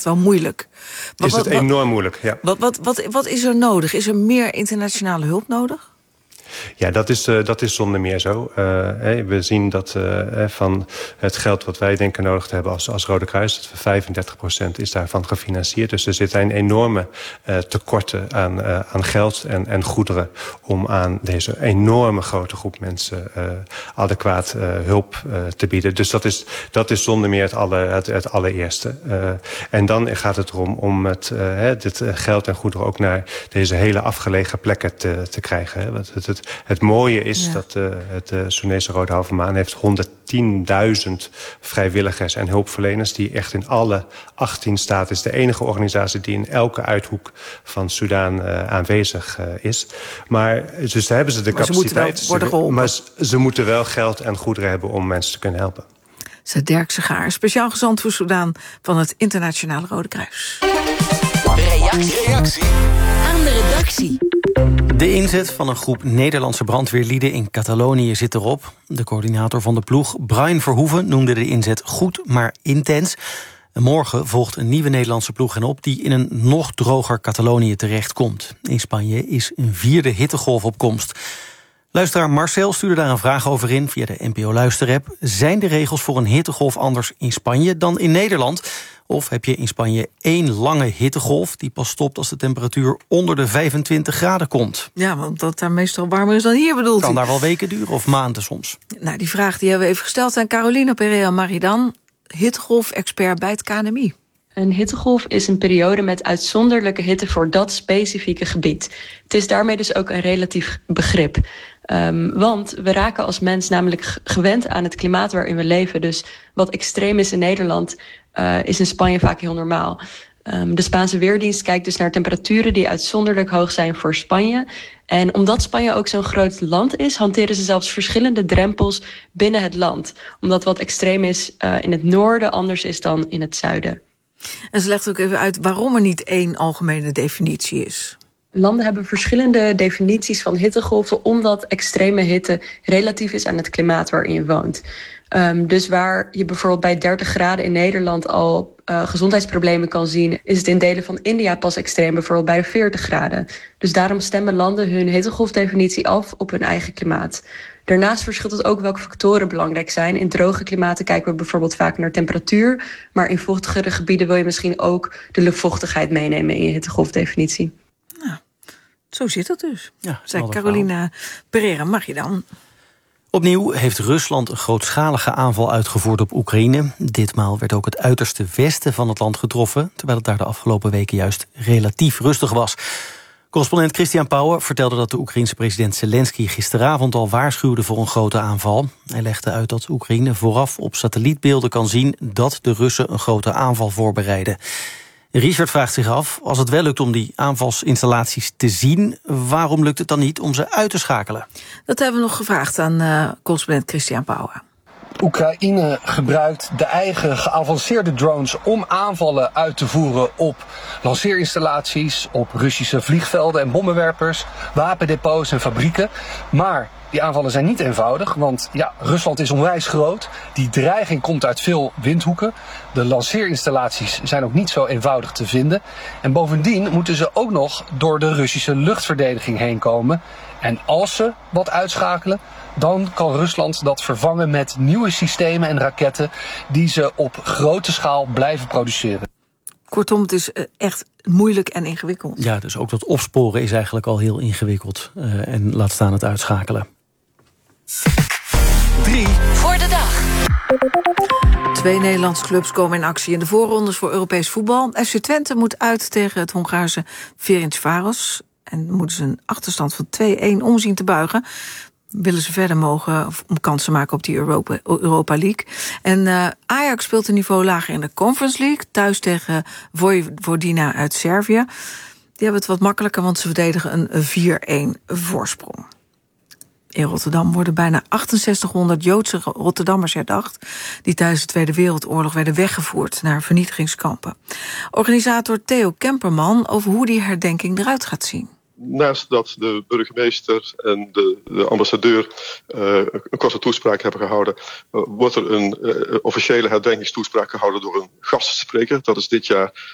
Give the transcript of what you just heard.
echt wel moeilijk. Is het enorm moeilijk, ja. Wat is er nodig? Is er meer internationale hulp nodig? Ja, dat is zonder meer zo. We zien dat van het geld wat wij denken nodig te hebben als Rode Kruis, dat 35% is daarvan gefinancierd. Dus er zitten enorme tekorten aan geld en goederen om aan deze enorme grote groep mensen adequaat hulp te bieden. Dus dat is zonder meer het allereerste. En dan gaat het erom om dit geld en goederen ook naar deze hele afgelegen plekken te krijgen. Want het mooie is dat het Soenese Rode Halve Maan heeft 110.000 vrijwilligers en hulpverleners die echt in alle 18 staten is de enige organisatie die in elke uithoek van Soedan aanwezig is. Maar dus daar hebben ze de capaciteit. Maar ze moeten wel geld en goederen hebben om mensen te kunnen helpen. Dirk Segaar, speciaal gezant voor Soedan van het Internationale Rode Kruis. Reactie aan de redactie. De inzet van een groep Nederlandse brandweerlieden in Catalonië zit erop. De coördinator van de ploeg, Brian Verhoeven, noemde de inzet goed, maar intens. En morgen volgt een nieuwe Nederlandse ploeg hen op die in een nog droger Catalonië terechtkomt. In Spanje is een 4e hittegolf op komst. Luisteraar Marcel stuurde daar een vraag over in via de NPO-luisterapp. Zijn de regels voor een hittegolf anders in Spanje dan in Nederland? Of heb je in Spanje 1 lange hittegolf die pas stopt als de temperatuur onder de 25 graden komt? Ja, want dat daar meestal warmer is dan hier, bedoelt hij. Kan daar wel weken duren of maanden soms. Nou, die vraag die hebben we even gesteld aan Carolina Perea Maridan, hittegolf-expert bij het KNMI. Een hittegolf is een periode met uitzonderlijke hitte voor dat specifieke gebied. Het is daarmee dus ook een relatief begrip. Want we raken als mens namelijk gewend aan het klimaat waarin we leven. Dus wat extreem is in Nederland, is in Spanje vaak heel normaal. De Spaanse Weerdienst kijkt dus naar temperaturen die uitzonderlijk hoog zijn voor Spanje. En omdat Spanje ook zo'n groot land is, hanteren ze zelfs verschillende drempels binnen het land. Omdat wat extreem is in het noorden anders is dan in het zuiden. En ze legt ook even uit waarom er niet 1 algemene definitie is. Landen hebben verschillende definities van hittegolven, omdat extreme hitte relatief is aan het klimaat waarin je woont. Dus waar je bijvoorbeeld bij 30 graden in Nederland al gezondheidsproblemen kan zien, is het in delen van India pas extreem, bijvoorbeeld bij de 40 graden. Dus daarom stemmen landen hun hittegolfdefinitie af op hun eigen klimaat. Daarnaast verschilt het ook welke factoren belangrijk zijn. In droge klimaten kijken we bijvoorbeeld vaak naar temperatuur, maar in vochtigere gebieden wil je misschien ook de luchtvochtigheid meenemen in je hittegolfdefinitie. Nou, zo zit het dus. Ja, zei Carolina Pereira. Mag je dan? Opnieuw heeft Rusland een grootschalige aanval uitgevoerd op Oekraïne. Ditmaal werd ook het uiterste westen van het land getroffen, terwijl het daar de afgelopen weken juist relatief rustig was. Correspondent Christian Pauwen vertelde dat de Oekraïense president Zelensky gisteravond al waarschuwde voor een grote aanval. Hij legde uit dat Oekraïne vooraf op satellietbeelden kan zien dat de Russen een grote aanval voorbereiden. Richard vraagt zich af, als het wel lukt om die aanvalsinstallaties te zien, waarom lukt het dan niet om ze uit te schakelen? Dat hebben we nog gevraagd aan correspondent Christian Pauwen. Oekraïne gebruikt de eigen geavanceerde drones om aanvallen uit te voeren op lanceerinstallaties, op Russische vliegvelden en bommenwerpers, wapendepots en fabrieken. Maar die aanvallen zijn niet eenvoudig, want ja, Rusland is onwijs groot. Die dreiging komt uit veel windhoeken. De lanceerinstallaties zijn ook niet zo eenvoudig te vinden. En bovendien moeten ze ook nog door de Russische luchtverdediging heen komen. En als ze wat uitschakelen, dan kan Rusland dat vervangen met nieuwe systemen en raketten die ze op grote schaal blijven produceren. Kortom, het is echt moeilijk en ingewikkeld. Ja, dus ook dat opsporen is eigenlijk al heel ingewikkeld. En laat staan het uitschakelen. 3 voor de dag. 2 Nederlandse clubs komen in actie in de voorrondes voor Europees voetbal. FC Twente moet uit tegen het Hongaarse Ferencváros. En moeten ze een achterstand van 2-1 omzien te buigen. Willen ze verder mogen om kansen maken op die Europa League. En Ajax speelt een niveau lager in de Conference League. Thuis tegen Vojvodina uit Servië. Die hebben het wat makkelijker, want ze verdedigen een 4-1 voorsprong. In Rotterdam worden bijna 6800 Joodse Rotterdammers herdacht, die tijdens de Tweede Wereldoorlog werden weggevoerd naar vernietigingskampen. Organisator Theo Kemperman over hoe die herdenking eruit gaat zien. Naast dat de burgemeester en de ambassadeur een korte toespraak hebben gehouden, wordt er een officiële herdenkingstoespraak gehouden door een gastspreker. Dat is dit jaar